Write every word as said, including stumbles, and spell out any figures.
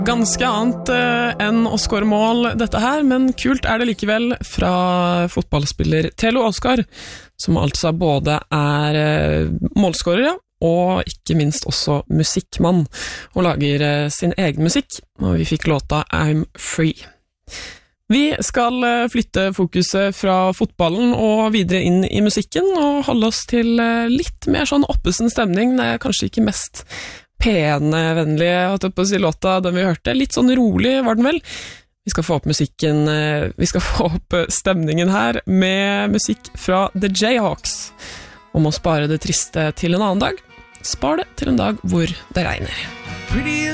Ganske annet eh, enn å score mål dette her, men kult er det likevel fra fotballspiller Telo Oskar, som altså både er eh, målscorer, ja, og ikke minst også musikkmann, og lager eh, sin egen musikk, og vi fikk låta I'm Free. Vi skal eh, flytte fokuset fra fotballen og videre inn i musikken, og holde oss til eh, litt mer sånn oppesen stemning. Det er kanskje ikke mest penevennlige, hatt opp å si låta, den vi hørte. Litt sånn rolig var den vel. Vi skal få opp musikken, vi skal få opp stemningen her med musikk fra The Jayhawks. Om å spare det triste til en annen dag, spar det til en dag hvor det regner.